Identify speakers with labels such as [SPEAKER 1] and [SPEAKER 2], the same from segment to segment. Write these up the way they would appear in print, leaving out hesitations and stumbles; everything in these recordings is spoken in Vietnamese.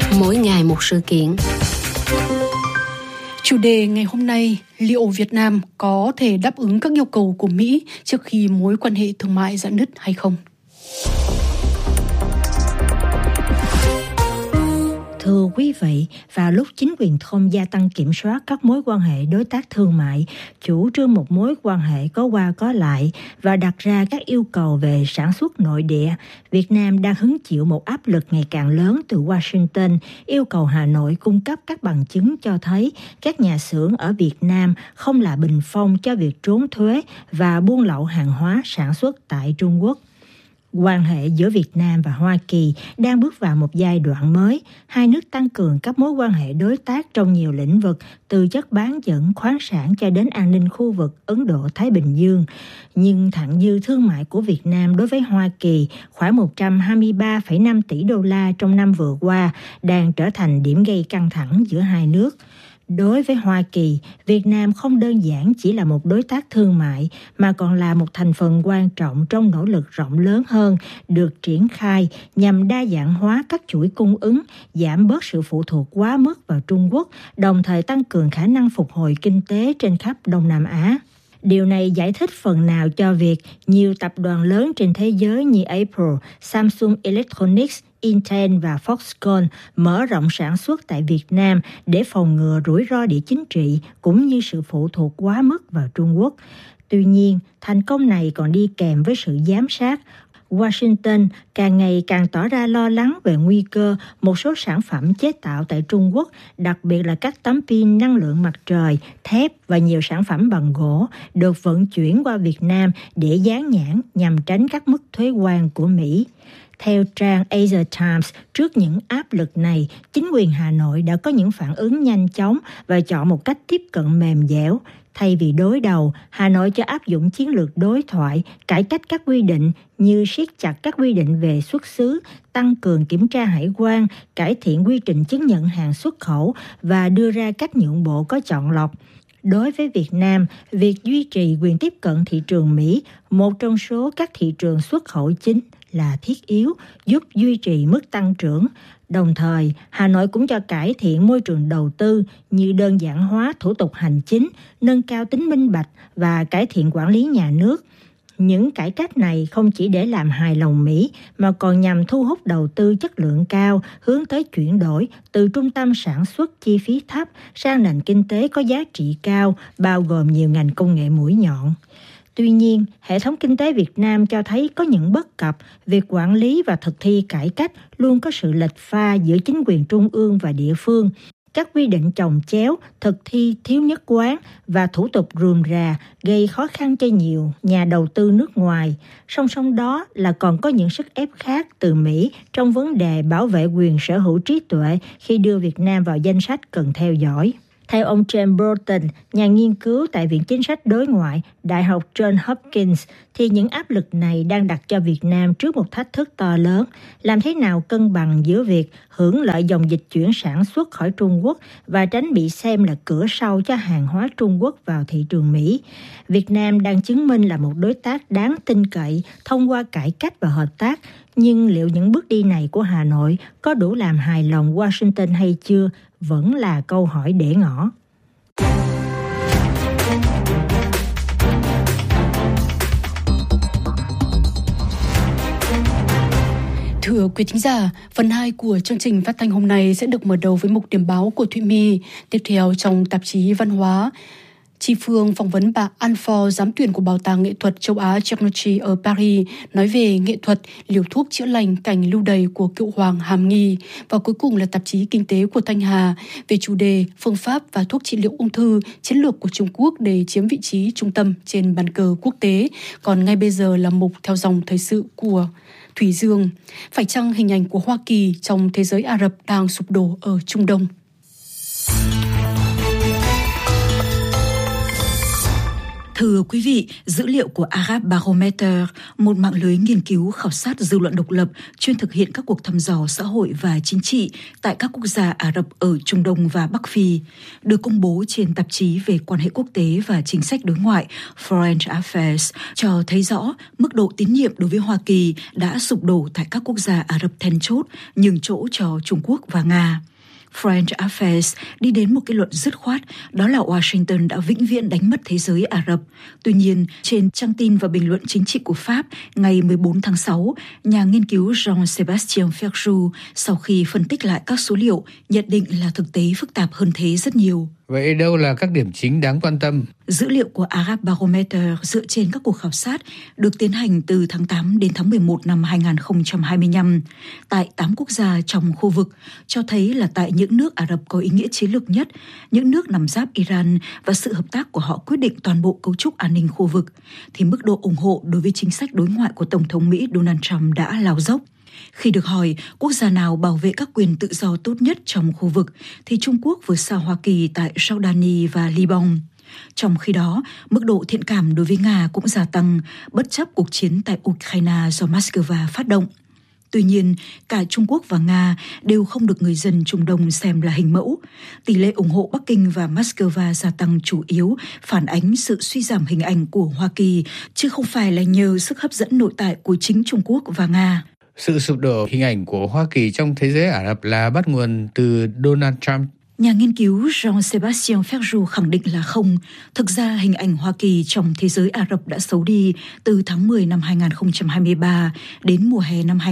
[SPEAKER 1] Mỗi ngày một sự kiện.
[SPEAKER 2] Chủ đề ngày hôm nay, liệu Việt Nam có thể đáp ứng các yêu cầu của Mỹ trước khi mối quan hệ thương mại rạn nứt hay không?
[SPEAKER 3] Thưa quý vị, vào lúc chính quyền Trump gia tăng kiểm soát các mối quan hệ đối tác thương mại, chủ trương một mối quan hệ có qua có lại và đặt ra các yêu cầu về sản xuất nội địa, Việt Nam đang hứng chịu một áp lực ngày càng lớn từ Washington, yêu cầu Hà Nội cung cấp các bằng chứng cho thấy các nhà xưởng ở Việt Nam không là bình phong cho việc trốn thuế và buôn lậu hàng hóa sản xuất tại Trung Quốc. Quan hệ giữa Việt Nam và Hoa Kỳ đang bước vào một giai đoạn mới. Hai nước tăng cường các mối quan hệ đối tác trong nhiều lĩnh vực, từ chất bán dẫn, khoáng sản cho đến an ninh khu vực Ấn Độ-Thái Bình Dương. Nhưng thặng dư thương mại của Việt Nam đối với Hoa Kỳ khoảng 123,5 tỷ đô la trong năm vừa qua đang trở thành điểm gây căng thẳng giữa hai nước. Đối với Hoa Kỳ, Việt Nam không đơn giản chỉ là một đối tác thương mại mà còn là một thành phần quan trọng trong nỗ lực rộng lớn hơn được triển khai nhằm đa dạng hóa các chuỗi cung ứng, giảm bớt sự phụ thuộc quá mức vào Trung Quốc, đồng thời tăng cường khả năng phục hồi kinh tế trên khắp Đông Nam Á. Điều này giải thích phần nào cho việc nhiều tập đoàn lớn trên thế giới như Apple, Samsung Electronics, Intel và Foxconn mở rộng sản xuất tại Việt Nam để phòng ngừa rủi ro địa chính trị cũng như sự phụ thuộc quá mức vào Trung Quốc. Tuy nhiên, thành công này còn đi kèm với sự giám sát. Washington càng ngày càng tỏ ra lo lắng về nguy cơ một số sản phẩm chế tạo tại Trung Quốc, đặc biệt là các tấm pin năng lượng mặt trời, thép và nhiều sản phẩm bằng gỗ được vận chuyển qua Việt Nam để dán nhãn nhằm tránh các mức thuế quan của Mỹ. Theo trang Asia Times, trước những áp lực này, chính quyền Hà Nội đã có những phản ứng nhanh chóng và chọn một cách tiếp cận mềm dẻo. Thay vì đối đầu, Hà Nội cho áp dụng chiến lược đối thoại, cải cách các quy định như siết chặt các quy định về xuất xứ, tăng cường kiểm tra hải quan, cải thiện quy trình chứng nhận hàng xuất khẩu và đưa ra cách nhượng bộ có chọn lọc. Đối với Việt Nam, việc duy trì quyền tiếp cận thị trường Mỹ, một trong số các thị trường xuất khẩu chính, là thiết yếu, giúp duy trì mức tăng trưởng. Đồng thời, Hà Nội cũng cho cải thiện môi trường đầu tư như đơn giản hóa thủ tục hành chính, nâng cao tính minh bạch và cải thiện quản lý nhà nước. Những cải cách này không chỉ để làm hài lòng Mỹ mà còn nhằm thu hút đầu tư chất lượng cao, hướng tới chuyển đổi từ trung tâm sản xuất chi phí thấp sang nền kinh tế có giá trị cao, bao gồm nhiều ngành công nghệ mũi nhọn. Tuy nhiên, hệ thống kinh tế Việt Nam cho thấy có những bất cập, việc quản lý và thực thi cải cách luôn có sự lệch pha giữa chính quyền trung ương và địa phương. Các quy định chồng chéo, thực thi thiếu nhất quán và thủ tục rườm rà gây khó khăn cho nhiều nhà đầu tư nước ngoài. Song song đó là còn có những sức ép khác từ Mỹ trong vấn đề bảo vệ quyền sở hữu trí tuệ khi đưa Việt Nam vào danh sách cần theo dõi. Theo ông James Broughton, nhà nghiên cứu tại Viện Chính sách Đối ngoại, Đại học Johns Hopkins, thì những áp lực này đang đặt cho Việt Nam trước một thách thức to lớn. Làm thế nào cân bằng giữa việc hưởng lợi dòng dịch chuyển sản xuất khỏi Trung Quốc và tránh bị xem là cửa sau cho hàng hóa Trung Quốc vào thị trường Mỹ? Việt Nam đang chứng minh là một đối tác đáng tin cậy thông qua cải cách và hợp tác. Nhưng liệu những bước đi này của Hà Nội có đủ làm hài lòng Washington hay chưa vẫn là câu hỏi để ngỏ.
[SPEAKER 2] Thưa quý thính giả, phần 2 của chương trình phát thanh hôm nay sẽ được mở đầu với mục điểm báo của Thụy My. Tiếp theo trong tạp chí Văn hóa, Chi Phương phỏng vấn bà An Phò, giám tuyển của Bảo tàng Nghệ thuật châu Á Technology ở Paris, nói về nghệ thuật, liều thuốc chữa lành cảnh lưu đày của cựu hoàng Hàm Nghi. Và cuối cùng là tạp chí Kinh tế của Thanh Hà về chủ đề phương pháp và thuốc trị liệu ung thư, chiến lược của Trung Quốc để chiếm vị trí trung tâm trên bàn cờ quốc tế. Còn ngay bây giờ là mục theo dòng thời sự của Thủy Dương. Phải chăng hình ảnh của Hoa Kỳ trong thế giới Ả Rập đang sụp đổ ở Trung Đông?
[SPEAKER 1] Thưa quý vị, dữ liệu của Arab Barometer, một mạng lưới nghiên cứu khảo sát dư luận độc lập chuyên thực hiện các cuộc thăm dò xã hội và chính trị tại các quốc gia Ả Rập ở Trung Đông và Bắc Phi, được công bố trên tạp chí về quan hệ quốc tế và chính sách đối ngoại Foreign Affairs, cho thấy rõ mức độ tín nhiệm đối với Hoa Kỳ đã sụp đổ tại các quốc gia Ả Rập then chốt, nhường chỗ cho Trung Quốc và Nga. Foreign Affairs đi đến một kết luận dứt khoát, đó là Washington đã vĩnh viễn đánh mất thế giới Ả Rập. Tuy nhiên, trên trang tin và bình luận chính trị của Pháp, ngày 14 tháng 6, nhà nghiên cứu Jean-Sébastien Ferjou, sau khi phân tích lại các số liệu, nhận định là thực tế phức tạp hơn thế rất nhiều.
[SPEAKER 4] Vậy đâu là các điểm chính đáng quan tâm?
[SPEAKER 1] Dữ liệu của Arab Barometer dựa trên các cuộc khảo sát được tiến hành từ tháng 8 đến tháng 11 năm 2025 tại 8 quốc gia trong khu vực, cho thấy là tại những nước Ả Rập có ý nghĩa chiến lược nhất, những nước nằm giáp Iran và sự hợp tác của họ quyết định toàn bộ cấu trúc an ninh khu vực, thì mức độ ủng hộ đối với chính sách đối ngoại của Tổng thống Mỹ Donald Trump đã lao dốc. Khi được hỏi quốc gia nào bảo vệ các quyền tự do tốt nhất trong khu vực, thì Trung Quốc vượt xa Hoa Kỳ tại Jordani và Liban. Trong khi đó, mức độ thiện cảm đối với Nga cũng gia tăng, bất chấp cuộc chiến tại Ukraine do Moscow phát động. Tuy nhiên, cả Trung Quốc và Nga đều không được người dân Trung Đông xem là hình mẫu. Tỷ lệ ủng hộ Bắc Kinh và Moscow gia tăng chủ yếu phản ánh sự suy giảm hình ảnh của Hoa Kỳ, chứ không phải là nhờ sức hấp dẫn nội tại của chính Trung Quốc và Nga.
[SPEAKER 4] Sự sụp đổ hình ảnh của Hoa Kỳ trong thế giới Ả Rập là bắt nguồn từ Donald Trump.
[SPEAKER 1] Nhà nghiên cứu Jean-Sébastien Ferjou khẳng định là không. Thực ra hình ảnh Hoa Kỳ trong thế giới Ả Rập đã xấu đi từ tháng 10 năm 2023 đến mùa hè năm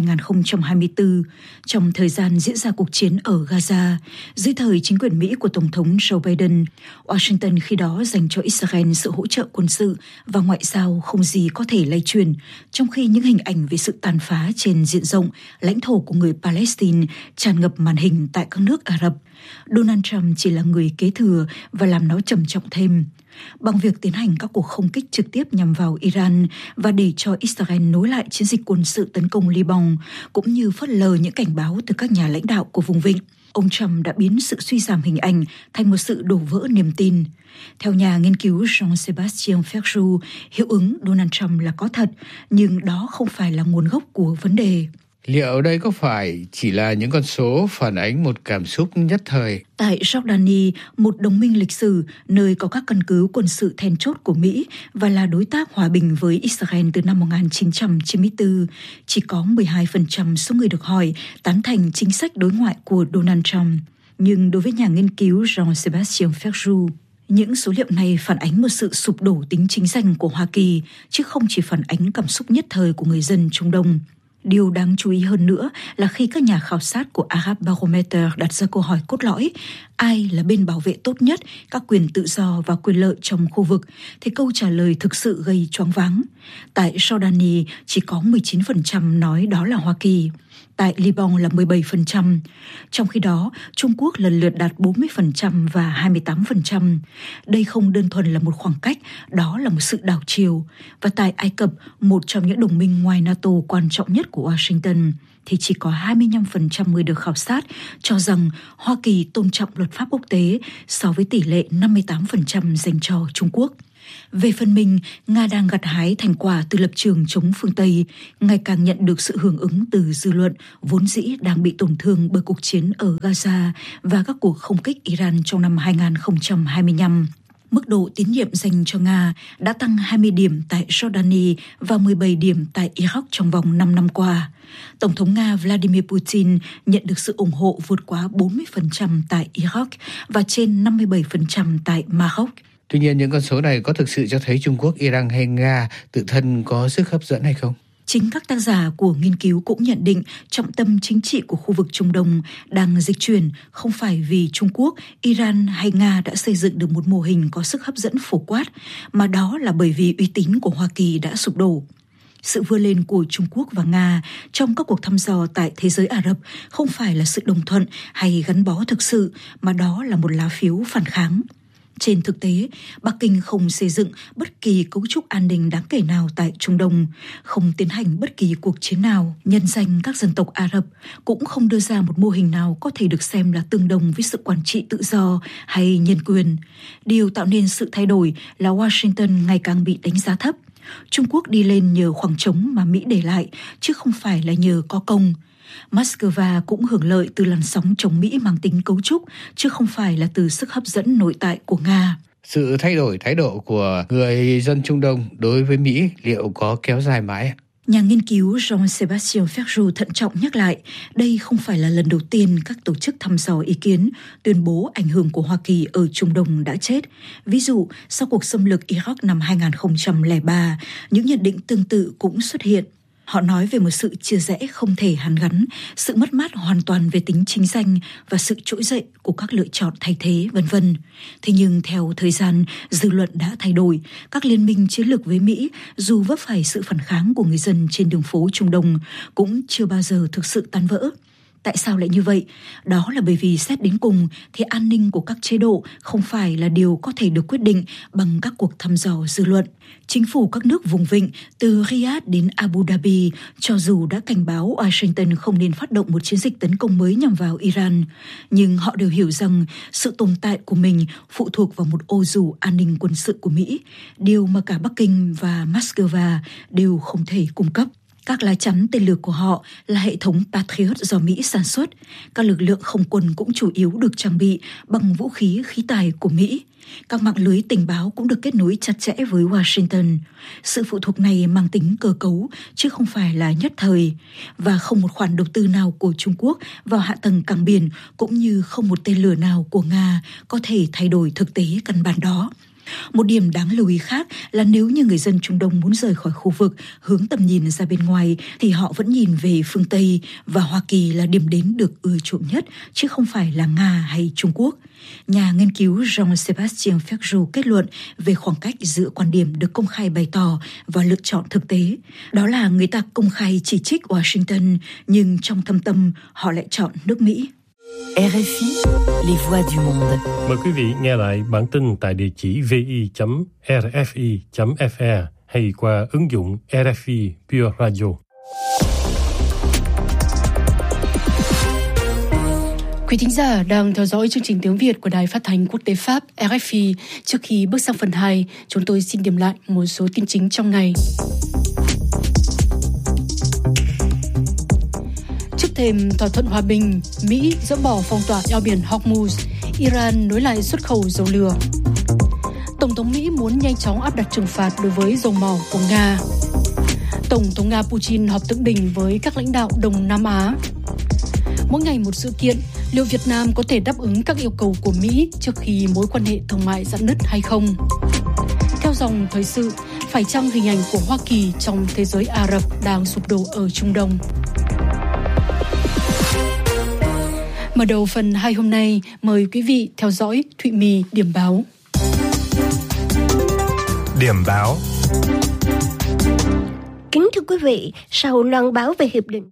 [SPEAKER 1] 2024, trong thời gian diễn ra cuộc chiến ở Gaza. Dưới thời chính quyền Mỹ của Tổng thống Joe Biden, Washington khi đó dành cho Israel sự hỗ trợ quân sự và ngoại giao không gì có thể lay truyền, trong khi những hình ảnh về sự tàn phá trên diện rộng lãnh thổ của người Palestine tràn ngập màn hình tại các nước Ả Rập. Donald Trump chỉ là người kế thừa và làm nó trầm trọng thêm. Bằng việc tiến hành các cuộc không kích trực tiếp nhằm vào Iran và để cho Israel nối lại chiến dịch quân sự tấn công Liban, cũng như phớt lờ những cảnh báo từ các nhà lãnh đạo của vùng vịnh, ông Trump đã biến sự suy giảm hình ảnh thành một sự đổ vỡ niềm tin. Theo nhà nghiên cứu Jean-Sébastien Ferjou, hiệu ứng Donald Trump là có thật, nhưng đó không phải là nguồn gốc của vấn đề.
[SPEAKER 4] Liệu đây có phải chỉ là những con số phản ánh một cảm xúc nhất thời?
[SPEAKER 1] Tại Jordani, một đồng minh lịch sử, nơi có các căn cứ quân sự then chốt của Mỹ và là đối tác hòa bình với Israel từ năm 1994, chỉ có 12% số người được hỏi tán thành chính sách đối ngoại của Donald Trump. Nhưng đối với nhà nghiên cứu Jean-Sébastien Ferjou, những số liệu này phản ánh một sự sụp đổ tính chính danh của Hoa Kỳ, chứ không chỉ phản ánh cảm xúc nhất thời của người dân Trung Đông. Điều đáng chú ý hơn nữa là khi các nhà khảo sát của Arab Barometer đặt ra câu hỏi cốt lõi, ai là bên bảo vệ tốt nhất các quyền tự do và quyền lợi trong khu vực, thì câu trả lời thực sự gây choáng váng. Tại Jordani, chỉ có 19% nói đó là Hoa Kỳ. Tại Liban là 17%. Trong khi đó, Trung Quốc lần lượt đạt 40% và 28%. Đây không đơn thuần là một khoảng cách, đó là một sự đảo chiều. Và tại Ai Cập, một trong những đồng minh ngoài NATO quan trọng nhất của Washington, thì chỉ có 25% người được khảo sát cho rằng Hoa Kỳ tôn trọng luật pháp quốc tế so với tỷ lệ 58% dành cho Trung Quốc. Về phần mình, Nga đang gặt hái thành quả từ lập trường chống phương Tây, ngày càng nhận được sự hưởng ứng từ dư luận vốn dĩ đang bị tổn thương bởi cuộc chiến ở Gaza và các cuộc không kích Iran trong năm 2025. Mức độ tín nhiệm dành cho Nga đã tăng 20 điểm tại Jordani và 17 điểm tại Iraq trong vòng 5 năm qua. Tổng thống Nga Vladimir Putin nhận được sự ủng hộ vượt quá 40% tại Iraq và trên 57% tại Maroc.
[SPEAKER 4] Tuy nhiên, những con số này có thực sự cho thấy Trung Quốc, Iran hay Nga tự thân có sức hấp dẫn hay không?
[SPEAKER 1] Chính các tác giả của nghiên cứu cũng nhận định trọng tâm chính trị của khu vực Trung Đông đang dịch chuyển không phải vì Trung Quốc, Iran hay Nga đã xây dựng được một mô hình có sức hấp dẫn phổ quát, mà đó là bởi vì uy tín của Hoa Kỳ đã sụp đổ. Sự vươn lên của Trung Quốc và Nga trong các cuộc thăm dò tại thế giới Ả Rập không phải là sự đồng thuận hay gắn bó thực sự, mà đó là một lá phiếu phản kháng. Trên thực tế, Bắc Kinh không xây dựng bất kỳ cấu trúc an ninh đáng kể nào tại Trung Đông, không tiến hành bất kỳ cuộc chiến nào nhân danh các dân tộc Ả Rập, cũng không đưa ra một mô hình nào có thể được xem là tương đồng với sự quản trị tự do hay nhân quyền. Điều tạo nên sự thay đổi là Washington ngày càng bị đánh giá thấp. Trung Quốc đi lên nhờ khoảng trống mà Mỹ để lại, chứ không phải là nhờ có công. Moscow cũng hưởng lợi từ làn sóng chống Mỹ mang tính cấu trúc, chứ không phải là từ sức hấp dẫn nội tại của Nga.
[SPEAKER 4] Sự thay đổi thái độ của người dân Trung Đông đối với Mỹ liệu có kéo dài mãi?
[SPEAKER 1] Nhà nghiên cứu Jean-Sébastien Ferjou thận trọng nhắc lại, đây không phải là lần đầu tiên các tổ chức thăm dò ý kiến tuyên bố ảnh hưởng của Hoa Kỳ ở Trung Đông đã chết. Ví dụ, sau cuộc xâm lược Iraq năm 2003, những nhận định tương tự cũng xuất hiện. Họ nói về một sự chia rẽ không thể hàn gắn, sự mất mát hoàn toàn về tính chính danh và sự trỗi dậy của các lựa chọn thay thế, v.v. Thế nhưng theo thời gian, dư luận đã thay đổi. Các liên minh chiến lược với Mỹ, dù vấp phải sự phản kháng của người dân trên đường phố Trung Đông, cũng chưa bao giờ thực sự tan vỡ. Tại sao lại như vậy? Đó là bởi vì xét đến cùng thì an ninh của các chế độ không phải là điều có thể được quyết định bằng các cuộc thăm dò dư luận. Chính phủ các nước vùng vịnh từ Riyadh đến Abu Dhabi cho dù đã cảnh báo Washington không nên phát động một chiến dịch tấn công mới nhằm vào Iran, nhưng họ đều hiểu rằng sự tồn tại của mình phụ thuộc vào một ô dù an ninh quân sự của Mỹ, điều mà cả Bắc Kinh và Moscow đều không thể cung cấp. Các lá chắn tên lửa của họ là hệ thống Patriot do Mỹ sản xuất. Các lực lượng không quân cũng chủ yếu được trang bị bằng vũ khí khí tài của Mỹ. Các mạng lưới tình báo cũng được kết nối chặt chẽ với Washington. Sự phụ thuộc này mang tính cơ cấu, chứ không phải là nhất thời. Và không một khoản đầu tư nào của Trung Quốc vào hạ tầng cảng biển, cũng như không một tên lửa nào của Nga có thể thay đổi thực tế căn bản đó. Một điểm đáng lưu ý khác là nếu như người dân Trung Đông muốn rời khỏi khu vực, hướng tầm nhìn ra bên ngoài, thì họ vẫn nhìn về phương Tây và Hoa Kỳ là điểm đến được ưa chuộng nhất, chứ không phải là Nga hay Trung Quốc. Nhà nghiên cứu Jean-Sébastien Ferjou kết luận về khoảng cách giữa quan điểm được công khai bày tỏ và lựa chọn thực tế. Đó là người ta công khai chỉ trích Washington, nhưng trong thâm tâm họ lại chọn nước Mỹ.
[SPEAKER 5] RFI, les voix du monde.
[SPEAKER 6] Mời quý vị nghe lại bản tin tại địa chỉ vi.rfi.fr hay qua ứng dụng RFI Pure Radio.
[SPEAKER 2] Quý thính giả đang theo dõi chương trình tiếng Việt của Đài Phát thanh Quốc tế Pháp RFI. Trước khi bước sang phần 2, chúng tôi xin điểm lại một số tin chính trong ngày. Trước thềm thỏa thuận hòa bình, Mỹ dỡ bỏ phong tỏa eo biển Hormuz, Iran nối lại xuất khẩu dầu lửa. Tổng thống Mỹ muốn nhanh chóng áp đặt trừng phạt đối với dầu mỏ của Nga. Tổng thống Nga Putin họp thượng đỉnh với các lãnh đạo Đông Nam Á. Mỗi ngày một sự kiện, liệu Việt Nam có thể đáp ứng các yêu cầu của Mỹ trước khi mối quan hệ thương mại rạn nứt hay không? Theo dòng thời sự, phải chăng hình ảnh của Hoa Kỳ trong thế giới Ả Rập đang sụp đổ ở Trung Đông? Mở đầu phần 2 hôm nay, mời quý vị theo dõi Thụy My điểm báo.
[SPEAKER 7] Điểm báo.
[SPEAKER 8] Kính thưa quý vị, sau loan báo về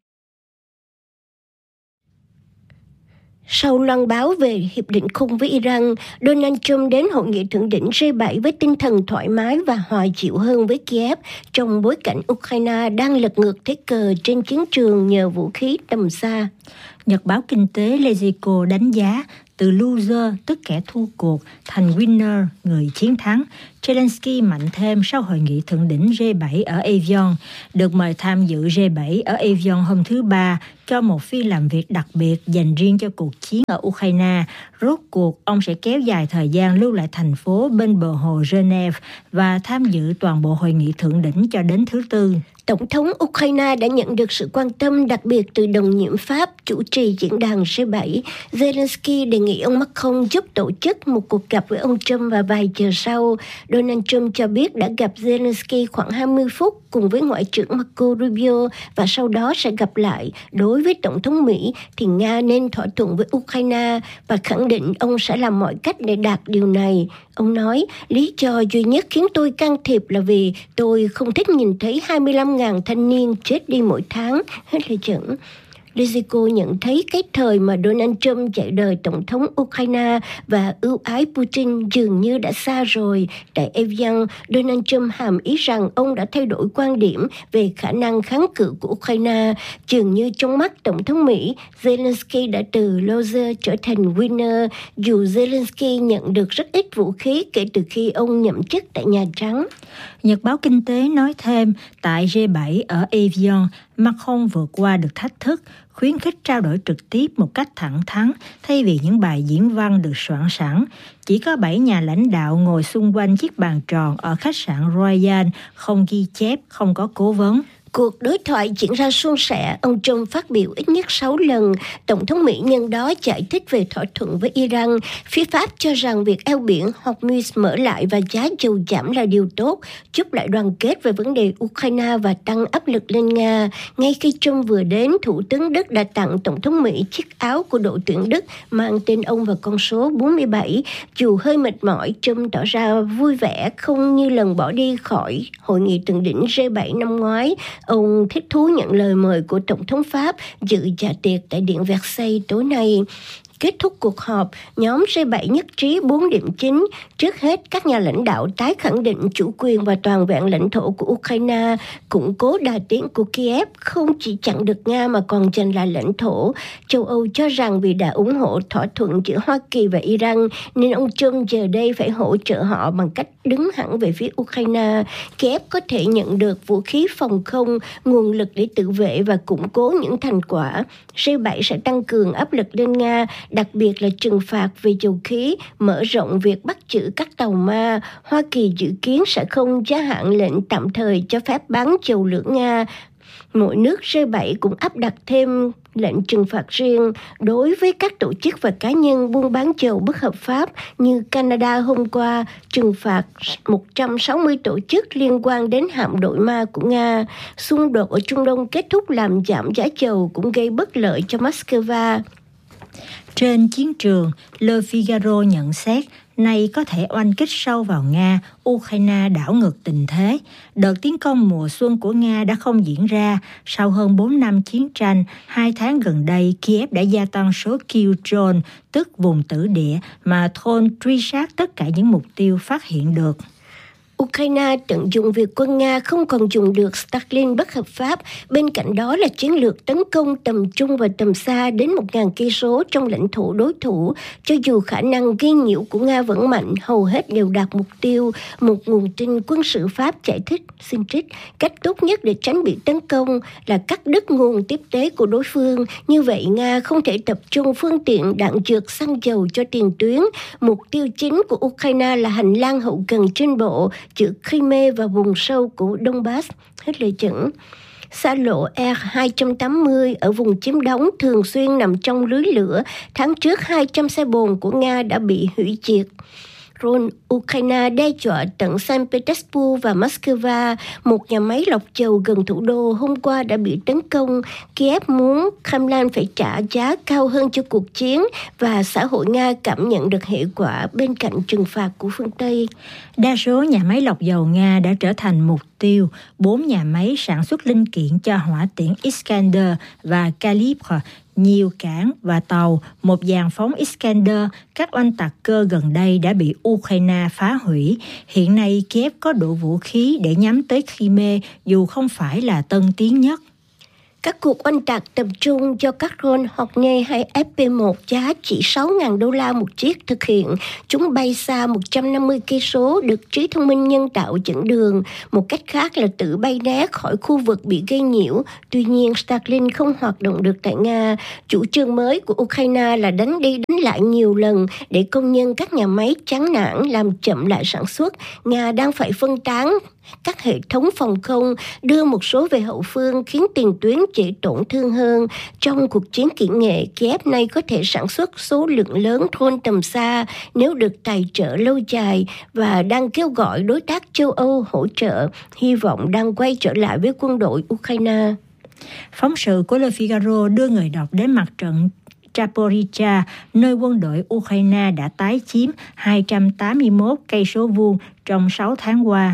[SPEAKER 8] hiệp định khung với Iran, Donald Trump đến hội nghị thượng đỉnh G7 với tinh thần thoải mái và hòa chịu hơn với Kiev trong bối cảnh Ukraine đang lật ngược thế cờ trên chiến trường nhờ vũ khí tầm xa.
[SPEAKER 3] Nhật báo kinh tế Lezico đánh giá từ loser, tức kẻ thua cuộc, thành winner, người chiến thắng. Zelensky mạnh thêm sau hội nghị thượng đỉnh G7 ở Evian, được mời tham dự G7 ở Evian hôm thứ Ba cho một phiên làm việc đặc biệt dành riêng cho cuộc chiến ở Ukraine. Rốt cuộc, ông sẽ kéo dài thời gian lưu lại thành phố bên bờ hồ Geneva và tham dự toàn bộ hội nghị thượng đỉnh cho đến thứ Tư.
[SPEAKER 8] Tổng thống Ukraine đã nhận được sự quan tâm đặc biệt từ đồng nhiệm Pháp chủ trì diễn đàn G7. Zelensky đề nghị ông Macron giúp tổ chức một cuộc gặp với ông Trump và vài giờ sau, Donald Trump cho biết đã gặp Zelensky khoảng 20 phút cùng với Ngoại trưởng Marco Rubio và sau đó sẽ gặp lại. Đối với Tổng thống Mỹ thì Nga nên thỏa thuận với Ukraine và khẳng định ông sẽ làm mọi cách để đạt điều này. Ông nói, lý do duy nhất khiến tôi can thiệp là vì tôi không thích nhìn thấy 25.000 thanh niên chết đi mỗi tháng. Hết lời dẫn. Politico nhận thấy cái thời mà Donald Trump chạy đời Tổng thống Ukraine và ưu ái Putin dường như đã xa rồi. Tại Evian, Donald Trump hàm ý rằng ông đã thay đổi quan điểm về khả năng kháng cự của Ukraine. Dường như trong mắt Tổng thống Mỹ, Zelensky đã từ loser trở thành winner, dù Zelensky nhận được rất ít vũ khí kể từ khi ông nhậm chức tại Nhà Trắng.
[SPEAKER 3] Nhật báo Kinh tế nói thêm, tại G7 ở Evian, Macron vượt qua được thách thức, khuyến khích trao đổi trực tiếp một cách thẳng thắn thay vì những bài diễn văn được soạn sẵn. Chỉ có 7 nhà lãnh đạo ngồi xung quanh chiếc bàn tròn ở khách sạn Royal, không ghi chép, không có cố vấn.
[SPEAKER 8] Cuộc đối thoại diễn ra suôn sẻ, ông Trump phát biểu ít nhất 6 lần. Tổng thống Mỹ nhân đó giải thích về thỏa thuận với Iran. Phía Pháp cho rằng việc eo biển Hormuz mở lại và giá dầu giảm là điều tốt, giúp lại đoàn kết về vấn đề Ukraine và tăng áp lực lên Nga. Ngay khi Trump vừa đến, Thủ tướng Đức đã tặng Tổng thống Mỹ chiếc áo của đội tuyển Đức mang tên ông và con số 47. Dù hơi mệt mỏi, Trump tỏ ra vui vẻ, không như lần bỏ đi khỏi hội nghị thượng đỉnh G7 năm ngoái. Ông thích thú nhận lời mời của Tổng thống Pháp dự dạ tiệc tại Điện Versailles tối nay. Kết thúc cuộc họp, nhóm G7 nhất trí 4 điểm chính. Trước hết, các nhà lãnh đạo tái khẳng định chủ quyền và toàn vẹn lãnh thổ của Ukraine, củng cố đà tiến của Kiev không chỉ chặn được Nga mà còn giành lại lãnh thổ. Châu Âu cho rằng vì đã ủng hộ thỏa thuận giữa Hoa Kỳ và Iran, nên ông Trump giờ đây phải hỗ trợ họ bằng cách đứng hẳn về phía Ukraine. Kiev có thể nhận được vũ khí phòng không, nguồn lực để tự vệ và củng cố những thành quả. G7 sẽ tăng cường áp lực lên Nga, đặc biệt là trừng phạt về dầu khí, mở rộng việc bắt giữ các tàu ma. Hoa Kỳ dự kiến sẽ không gia hạn lệnh tạm thời cho phép bán dầu lửa Nga. Mỗi nước G7 cũng áp đặt thêm lệnh trừng phạt riêng đối với các tổ chức và cá nhân buôn bán dầu bất hợp pháp, như Canada hôm qua trừng phạt 160 tổ chức liên quan đến hạm đội ma của Nga. Xung đột ở Trung Đông kết thúc làm giảm giá dầu cũng gây bất lợi cho Moscow.
[SPEAKER 3] Trên chiến trường, Le Figaro nhận xét, nay có thể oanh kích sâu vào Nga, Ukraine đảo ngược tình thế. Đợt tiến công mùa xuân của Nga đã không diễn ra. Sau hơn 4 năm chiến tranh, 2 tháng gần đây, Kiev đã gia tăng số kill drone, tức vùng tử địa, mà drone truy sát tất cả những mục tiêu phát hiện được.
[SPEAKER 8] Ukraine tận dụng việc quân Nga không còn dùng được Starlink bất hợp pháp. Bên cạnh đó là chiến lược tấn công tầm trung và tầm xa đến 1.000 cây số trong lãnh thổ đối thủ. Cho dù khả năng gây nhiễu của Nga vẫn mạnh, hầu hết đều đạt mục tiêu. Một nguồn tin quân sự Pháp giải thích, xin trích, cách tốt nhất để tránh bị tấn công là cắt đứt nguồn tiếp tế của đối phương. Như vậy, Nga không thể tập trung phương tiện đạn dược xăng dầu cho tiền tuyến. Mục tiêu chính của Ukraine là hành lang hậu cần trên bộ giữa Crimea và vùng sâu của Donbass. Hết lời chẩn. Xa lộ R-280 ở vùng chiếm đóng thường xuyên nằm trong lưới lửa. Tháng trước, 200 xe bồn của Nga đã bị hủy diệt. Drone Ukraine đe dọa tận Saint Petersburg và Moscow. Một nhà máy lọc dầu gần thủ đô hôm qua đã bị tấn công. Kiev muốn Kremlin phải trả giá cao hơn cho cuộc chiến và xã hội Nga cảm nhận được hệ quả bên cạnh trừng phạt của phương Tây.
[SPEAKER 3] Đa số nhà máy lọc dầu Nga đã trở thành mục tiêu. 4 nhà máy sản xuất linh kiện cho hỏa tiễn Iskander và Calibre, nhiều cảng và tàu, một dàn phóng Iskander, các oanh tạc cơ gần đây đã bị Ukraine phá hủy. Hiện nay Kiev có đủ vũ khí để nhắm tới Crimea dù không phải là tân tiến nhất.
[SPEAKER 8] Các cuộc oanh tạc tập trung do các drone Hornet hay FP1 giá chỉ $6.000 một chiếc thực hiện. Chúng bay xa 150 cây số, được trí thông minh nhân tạo dẫn đường. Một cách khác là tự bay né khỏi khu vực bị gây nhiễu. Tuy nhiên, Starlink không hoạt động được tại Nga. Chủ trương mới của Ukraine là đánh đi đánh lại nhiều lần để công nhân các nhà máy chán nản làm chậm lại sản xuất. Nga đang phải phân tán các hệ thống phòng không, đưa một số về hậu phương khiến tiền tuyến dễ tổn thương hơn. Trong cuộc chiến kỹ nghệ, Kiev nay có thể sản xuất số lượng lớn drone tầm xa nếu được tài trợ lâu dài và đang kêu gọi đối tác châu Âu hỗ trợ, hy vọng đang quay trở lại với quân đội Ukraine.
[SPEAKER 3] Phóng sự của Le Figaro đưa người đọc đến mặt trận Zaporizhzhia, nơi quân đội Ukraine đã tái chiếm 281 cây số vuông trong 6 tháng qua.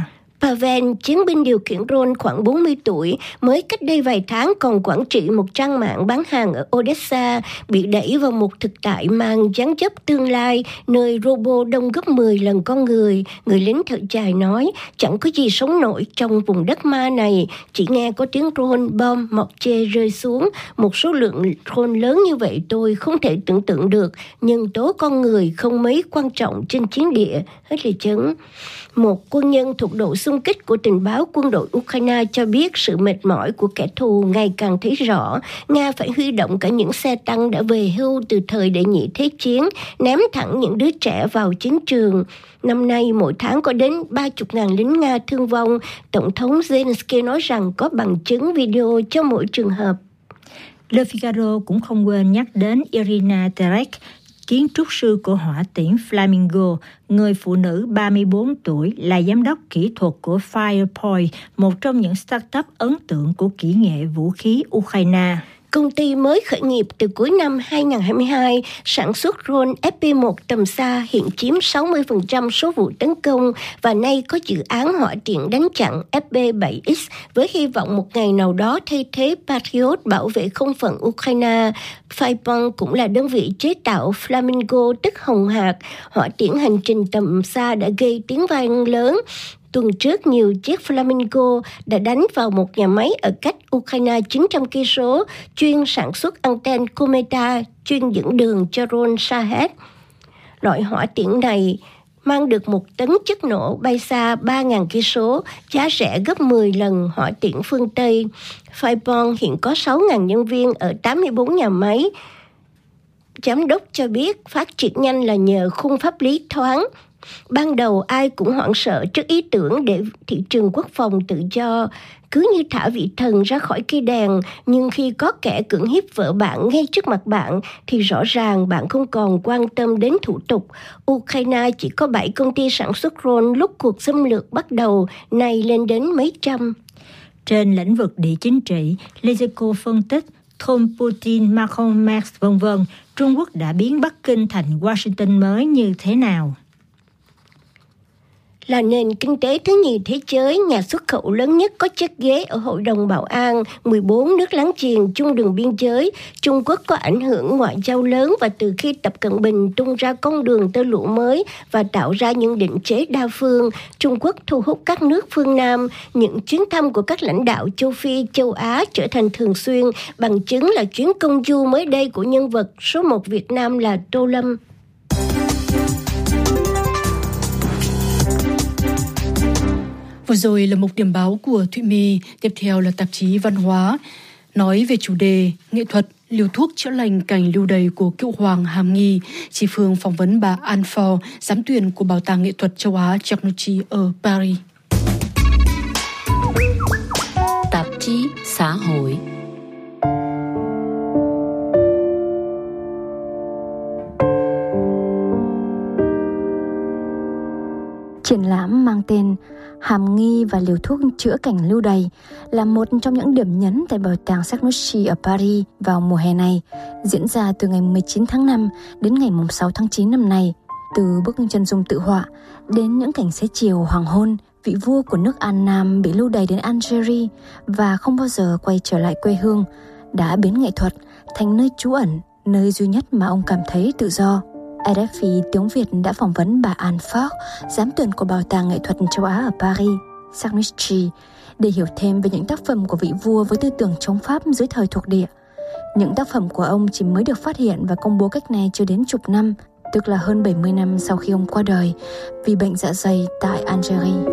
[SPEAKER 8] Pavel, chiến binh điều khiển drone khoảng 40 tuổi, mới cách đây vài tháng còn quản trị một trang mạng bán hàng ở Odessa, bị đẩy vào một thực tại mang dáng dấp tương lai, nơi robot đông gấp 10 lần con người. Người lính thở dài nói, chẳng có gì sống nổi trong vùng đất ma này, chỉ nghe có tiếng drone, bom, mortier rơi xuống. Một số lượng drone lớn như vậy tôi không thể tưởng tượng được, nhân tố con người không mấy quan trọng trên chiến địa. Hết lời chấn. Một quân nhân thuộc đội xung kích của tình báo quân đội Ukraine cho biết sự mệt mỏi của kẻ thù ngày càng thấy rõ. Nga phải huy động cả những xe tăng đã về hưu từ thời đệ nhị thế chiến, ném thẳng những đứa trẻ vào chiến trường. Năm nay, mỗi tháng có đến 30.000 lính Nga thương vong. Tổng thống Zelensky nói rằng có bằng chứng video cho mỗi trường hợp.
[SPEAKER 3] Le Figaro cũng không quên nhắc đến Irina Terek, kiến trúc sư của hỏa tiễn Flamingo, người phụ nữ 34 tuổi là giám đốc kỹ thuật của Firepoint, một trong những start-up ấn tượng của kỹ nghệ vũ khí Ukraine.
[SPEAKER 8] Công ty mới khởi nghiệp từ cuối năm 2022, sản xuất drone FP1 tầm xa hiện chiếm 60% số vụ tấn công và nay có dự án hỏa tiễn đánh chặn FB7X với hy vọng một ngày nào đó thay thế Patriot bảo vệ không phận Ukraine. Firepoint cũng là đơn vị chế tạo Flamingo tức hồng hạc. Hỏa tiễn hành trình tầm xa đã gây tiếng vang lớn. Tuần trước, nhiều chiếc Flamingo đã đánh vào một nhà máy ở cách Ukraine 900 km, chuyên sản xuất anten Kometa, chuyên dẫn đường cho drone Shahed. Loại hỏa tiễn này mang được 1 tấn chất nổ, bay xa 3.000 km, giá rẻ gấp 10 lần hỏa tiễn phương Tây. Firepoint hiện có 6.000 nhân viên ở 84 nhà máy. Giám đốc cho biết phát triển nhanh là nhờ khung pháp lý thoáng. Ban đầu ai cũng hoảng sợ trước ý tưởng để thị trường quốc phòng tự do, cứ như thả vị thần ra khỏi cây đèn, nhưng khi có kẻ cưỡng hiếp vợ bạn ngay trước mặt bạn thì rõ ràng bạn không còn quan tâm đến thủ tục. Ukraine chỉ có 7 công ty sản xuất drone lúc cuộc xâm lược bắt đầu, nay lên đến mấy trăm.
[SPEAKER 3] Trên lĩnh vực địa chính trị, Les Echos phân tích Trump, Putin, Macron, Merz, v.v. Trung Quốc đã biến Bắc Kinh thành Washington mới như thế nào?
[SPEAKER 8] Là nền kinh tế thứ nhì thế giới, nhà xuất khẩu lớn nhất có chiếc ghế ở Hội đồng Bảo an, 14 nước láng giềng chung đường biên giới, Trung Quốc có ảnh hưởng ngoại giao lớn và từ khi Tập Cận Bình tung ra con đường tơ lụa mới và tạo ra những định chế đa phương, Trung Quốc thu hút các nước phương Nam. Những chuyến thăm của các lãnh đạo châu Phi, châu Á trở thành thường xuyên, bằng chứng là chuyến công du mới đây của nhân vật số 1 Việt Nam là Tô Lâm.
[SPEAKER 2] Vừa rồi là mục điểm báo của Thụy My, tiếp theo là tạp chí Văn hóa, nói về chủ đề nghệ thuật liều thuốc chữa lành cảnh lưu đày của cựu hoàng Hàm Nghi. Chị Phương phỏng vấn bà Anne Ford, giám tuyển của Bảo tàng Nghệ thuật châu Á Czernochy ở Paris.
[SPEAKER 5] Tạp chí xã hội.
[SPEAKER 7] Triển lãm mang tên Hàm Nghi và liều thuốc chữa cảnh lưu đày là một trong những điểm nhấn tại Bảo tàng Czernochy ở Paris vào mùa hè này, diễn ra từ ngày 19 tháng 5 đến ngày 6 tháng 9 năm nay. Từ bức chân dung tự họa đến những cảnh xế chiều hoàng hôn, vị vua của nước An Nam bị lưu đày đến Algeria và không bao giờ quay trở lại quê hương, đã biến nghệ thuật thành nơi trú ẩn, nơi duy nhất mà ông cảm thấy tự do. RFI tiếng Việt đã phỏng vấn bà Anne Ford, giám tuyển của Bảo tàng Nghệ thuật châu Á ở Paris, Czernochy, để hiểu thêm về những tác phẩm của vị vua với tư tưởng chống Pháp dưới thời thuộc địa. Những tác phẩm của ông chỉ mới được phát hiện và công bố cách này chưa đến chục năm, tức là hơn 70 năm sau khi ông qua đời vì bệnh dạ dày tại Algeria.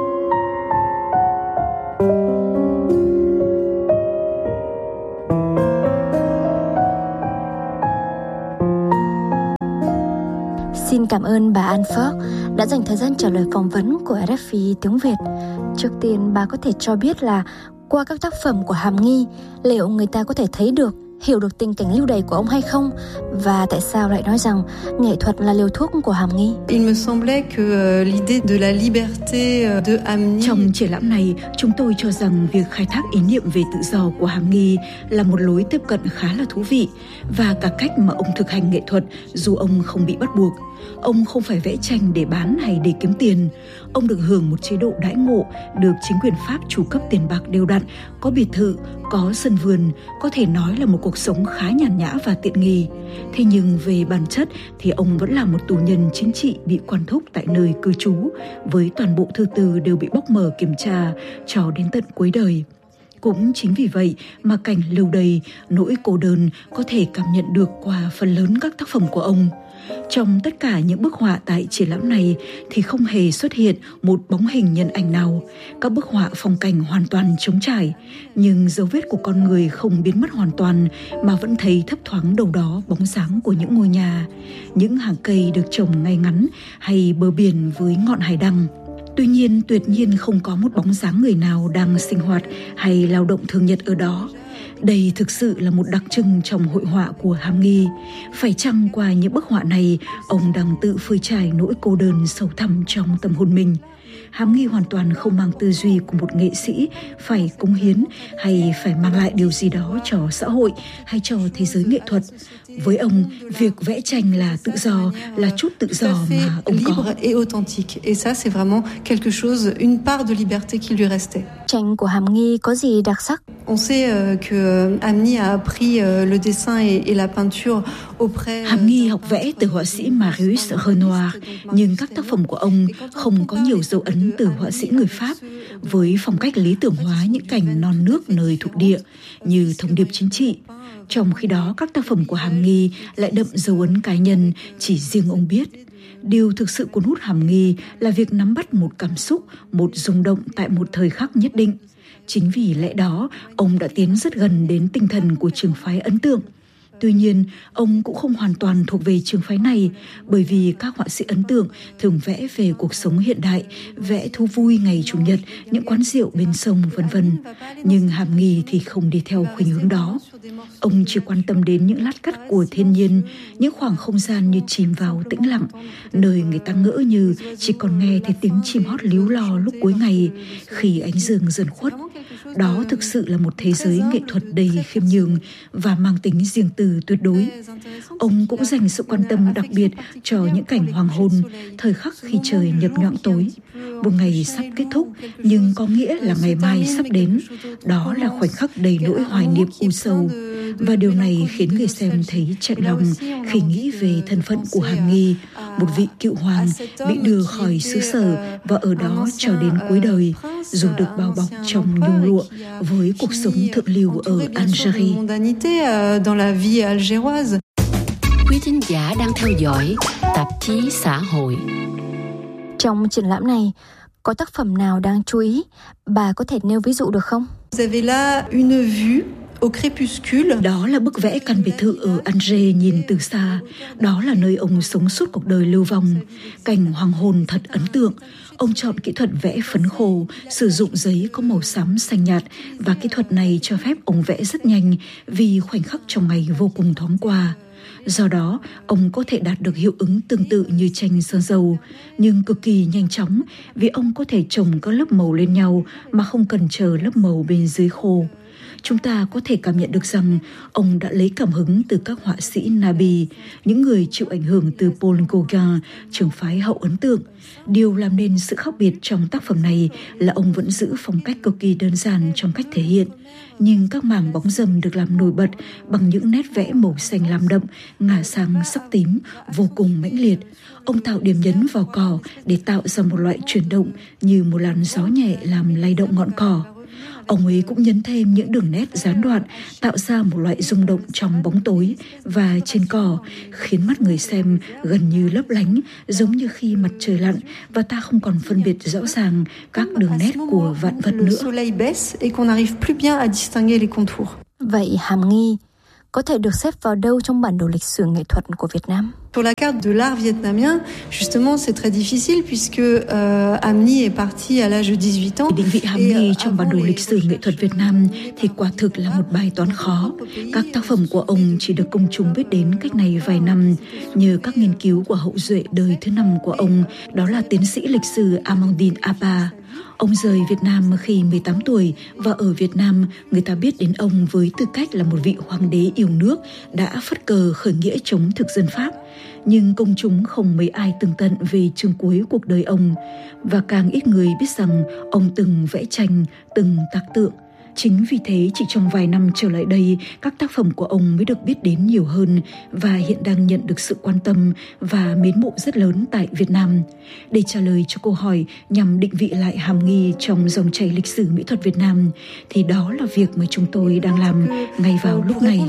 [SPEAKER 7] Xin cảm ơn bà Anne Ford đã dành thời gian trả lời phỏng vấn của RFI tiếng Việt. Trước tiên, bà có thể cho biết là qua các tác phẩm của Hàm Nghi, liệu người ta có thể thấy được hiểu được tình cảnh lưu đày của ông hay không? Và tại sao lại nói rằng nghệ thuật là liều thuốc của Hàm Nghi?
[SPEAKER 1] Trong triển lãm này, chúng tôi cho rằng việc khai thác ý niệm về tự do của Hàm Nghi là một lối tiếp cận khá là thú vị, và cả cách mà ông thực hành nghệ thuật dù ông không bị bắt buộc. Ông không phải vẽ tranh để bán hay để kiếm tiền. Ông được hưởng một chế độ đãi ngộ, được chính quyền Pháp chu cấp tiền bạc đều đặn, có biệt thự, có sân vườn, có thể nói là một cuộc sống khá nhàn nhã và tiện nghi. Thế nhưng về bản chất thì ông vẫn là một tù nhân chính trị bị quản thúc tại nơi cư trú, với toàn bộ thư từ đều bị bóc mở kiểm tra cho đến tận cuối đời. Cũng chính vì vậy mà cảnh lưu đày, nỗi cô đơn có thể cảm nhận được qua phần lớn các tác phẩm của ông. Trong tất cả những bức họa tại triển lãm này thì không hề xuất hiện một bóng hình nhân ảnh nào. Các bức họa phong cảnh hoàn toàn trống trải, nhưng dấu vết của con người không biến mất hoàn toàn, mà vẫn thấy thấp thoáng đâu đó bóng dáng của những ngôi nhà, những hàng cây được trồng ngay ngắn, hay bờ biển với ngọn hải đăng. Tuy nhiên, tuyệt nhiên không có một bóng dáng người nào đang sinh hoạt hay lao động thường nhật ở đó. Đây thực sự là một đặc trưng trong hội họa của Hàm Nghi. Phải chăng qua những bức họa này, ông đang tự phơi trải nỗi cô đơn sâu thẳm trong tâm hồn mình? Hàm Nghi hoàn toàn không mang tư duy của một nghệ sĩ phải cống hiến hay phải mang lại điều gì đó cho xã hội hay cho thế giới nghệ thuật. Với ông, việc vẽ tranh là tự do, là chút tự do mà ông có.
[SPEAKER 7] Tranh của Hàm Nghi có gì đặc sắc?
[SPEAKER 1] Hàm Nghi học vẽ từ họa sĩ Marius Renoir, nhưng các tác phẩm của ông không có nhiều dấu ấn từ họa sĩ người Pháp, với phong cách lý tưởng hóa những cảnh non nước nơi thuộc địa như thông điệp chính trị. Trong khi đó, các tác phẩm của Hàm Nghi lại đậm dấu ấn cá nhân chỉ riêng ông biết. Điều thực sự cuốn hút Hàm Nghi là việc nắm bắt một cảm xúc, một rung động tại một thời khắc nhất định. Chính vì lẽ đó, ông đã tiến rất gần đến tinh thần của trường phái ấn tượng. Tuy nhiên, ông cũng không hoàn toàn thuộc về trường phái này, bởi vì các họa sĩ ấn tượng thường vẽ về cuộc sống hiện đại, vẽ thú vui ngày Chủ nhật, những quán rượu bên sông, vân vân. Nhưng Hàm Nghi thì không đi theo khuynh hướng đó. Ông chỉ quan tâm đến những lát cắt của thiên nhiên, những khoảng không gian như chìm vào tĩnh lặng, nơi người ta ngỡ như chỉ còn nghe thấy tiếng chim hót líu lo lúc cuối ngày, khi ánh dương dần khuất. Đó thực sự là một thế giới nghệ thuật đầy khiêm nhường và mang tính riêng tư tuyệt đối. Ông cũng dành sự quan tâm đặc biệt cho những cảnh hoàng hôn, thời khắc khi trời nhập nhoạng tối. Một ngày sắp kết thúc, nhưng có nghĩa là ngày mai sắp đến. Đó là khoảnh khắc đầy nỗi hoài niệm u sâu. Và điều này khiến người xem thấy chạnh lòng khi nghĩ về thân phận của Hàm Nghi, một vị cựu hoàng bị đưa khỏi xứ sở và ở đó cho đến cuối đời, dù được bao bọc trong nhung lụa với cuộc sống thượng lưu ở Algerie.
[SPEAKER 5] Quý thính giả đang theo dõi tạp chí xã hội.
[SPEAKER 7] Trong triển lãm này, có tác phẩm nào đáng chú ý? Bà có thể nêu ví dụ được không?
[SPEAKER 1] Đó là bức vẽ căn biệt thự ở Alger nhìn từ xa. Đó là nơi ông sống suốt cuộc đời lưu vong. Cảnh hoàng hôn thật ấn tượng. Ông chọn kỹ thuật vẽ phấn khô, sử dụng giấy có màu xám xanh nhạt, và kỹ thuật này cho phép ông vẽ rất nhanh vì khoảnh khắc trong ngày vô cùng thoáng qua. Do đó, ông có thể đạt được hiệu ứng tương tự như tranh sơn dầu, nhưng cực kỳ nhanh chóng vì ông có thể chồng các lớp màu lên nhau mà không cần chờ lớp màu bên dưới khô. Chúng ta có thể cảm nhận được rằng ông đã lấy cảm hứng từ các họa sĩ Nabi, những người chịu ảnh hưởng từ Paul Gauguin, trường phái hậu ấn tượng. Điều làm nên sự khác biệt trong tác phẩm này là ông vẫn giữ phong cách cực kỳ đơn giản trong cách thể hiện, nhưng các mảng bóng râm được làm nổi bật bằng những nét vẽ màu xanh lam đậm, ngả sang sắc tím, vô cùng mãnh liệt. Ông tạo điểm nhấn vào cỏ để tạo ra một loại chuyển động như một làn gió nhẹ làm lay động ngọn cỏ. Ông ấy cũng nhấn thêm những đường nét gián đoạn, tạo ra một loại rung động trong bóng tối và trên cỏ, khiến mắt người xem gần như lấp lánh, giống như khi mặt trời lặn và ta không còn phân biệt rõ ràng các đường nét của vạn vật nữa.
[SPEAKER 7] Vậy Hàm Nghi, có thể được xếp vào đâu trong bản đồ lịch sử nghệ thuật của Việt Nam?
[SPEAKER 9] Sur la carte de l'art vietnamien, justement, c'est très difficile puisque Amni est parti à l'âge de 18 ans.
[SPEAKER 1] Định vị Hàm Nghi trong bản đồ lịch sử nghệ thuật Việt Nam thì quả thực là một bài toán khó. Các tác phẩm của ông chỉ được công chúng biết đến cách này vài năm nhờ các nghiên cứu của hậu duệ đời thứ 5 của ông, đó là tiến sĩ lịch sử Amandine Apa. Ông rời Việt Nam khi 18 tuổi và ở Việt Nam người ta biết đến ông với tư cách là một vị hoàng đế yêu nước đã phất cờ khởi nghĩa chống thực dân Pháp. Nhưng công chúng không mấy ai tường tận về chương cuối cuộc đời ông và càng ít người biết rằng ông từng vẽ tranh, từng tạc tượng. Chính vì thế chỉ trong vài năm trở lại đây, các tác phẩm của ông mới được biết đến nhiều hơn và hiện đang nhận được sự quan tâm và mến mộ rất lớn tại Việt Nam. Để trả lời cho câu hỏi nhằm định vị lại Hàm Nghi trong dòng chảy lịch sử mỹ thuật Việt Nam, thì đó là việc mà chúng tôi đang làm ngay vào lúc này.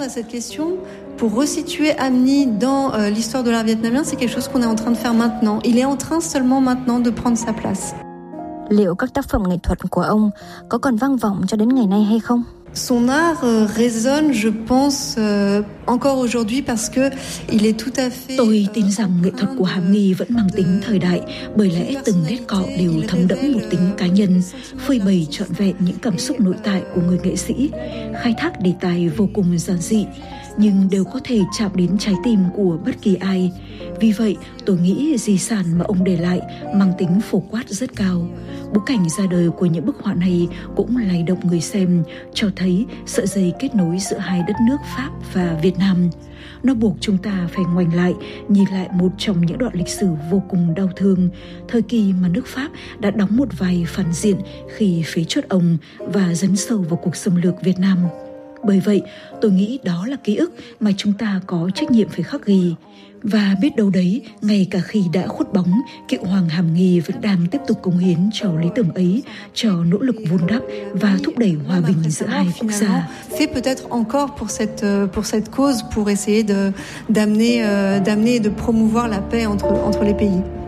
[SPEAKER 9] Pour resituer Amni dans l'histoire de l'art vietnamien, c'est quelque chose qu'on est en train de faire maintenant. Il est en train seulement maintenant de prendre sa place.
[SPEAKER 7] Liệu các tác phẩm nghệ thuật của ông có còn vang vọng cho đến ngày nay hay không?
[SPEAKER 9] Son art résonne, je pense, encore aujourd'hui parce que il est tout à fait.
[SPEAKER 1] Tôi tin rằng nghệ thuật của Hàm Nghi vẫn mang tính thời đại, bởi lẽ từng nét cọ đều thấm đẫm một tính cá nhân, phơi bày trọn vẹn những cảm xúc nội tại của người nghệ sĩ, khai thác đề tài vô cùng giản dị, nhưng đều có thể chạm đến trái tim của bất kỳ ai. Vì vậy, tôi nghĩ di sản mà ông để lại mang tính phổ quát rất cao. Bối cảnh ra đời của những bức họa này cũng lay động người xem, cho thấy sợi dây kết nối giữa hai đất nước Pháp và Việt Nam. Nó buộc chúng ta phải ngoảnh lại, nhìn lại một trong những đoạn lịch sử vô cùng đau thương, thời kỳ mà nước Pháp đã đóng một vai phản diện khi phế truất ông và dấn sâu vào cuộc xâm lược Việt Nam. Bởi vậy, tôi nghĩ đó là ký ức mà chúng ta có trách nhiệm phải khắc ghi. Và biết đâu đấy, ngay cả khi đã khuất bóng, cựu hoàng Hàm Nghi vẫn đang tiếp tục cống hiến cho lý tưởng ấy, cho nỗ lực vun đắp và thúc đẩy hòa bình giữa hai quốc gia.
[SPEAKER 9] Fait peut-être encore pour cette cause, pour essayer d'amener et de promouvoir la paix entre les pays.